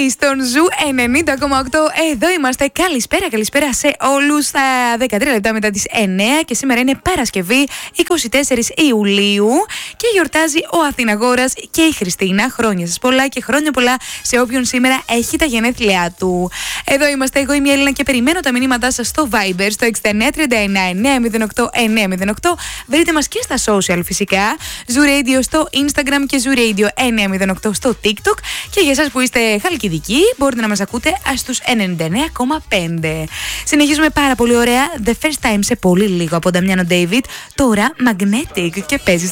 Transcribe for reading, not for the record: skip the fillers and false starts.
στον Ζου 90,8. Εδώ είμαστε. Καλησπέρα σε όλους. Στα 13 λεπτά μετά τις 9 και σήμερα είναι Παρασκευή 24 Ιουλίου και γιορτάζει ο Αθηναγόρας και η Χριστίνα. Χρόνια σας πολλά και χρόνια πολλά σε όποιον σήμερα έχει τα γενέθλιά του. Εδώ είμαστε. Εγώ είμαι η Έλληνα και περιμένω τα μηνύματά σας στο Viber στο 6939-908-908. Βρείτε μας και στα social φυσικά. Zoo Radio στο Instagram και Zoo Radio 908 στο TikTok. Και για εσάς που είστε χαλκιδικοί, μπορείτε να μας ακούτε στους 99,5. Συνεχίζουμε πάρα πολύ ωραία. The First Time σε πολύ λίγο από Νταμιάνο David. Τώρα Magnetic και παίζει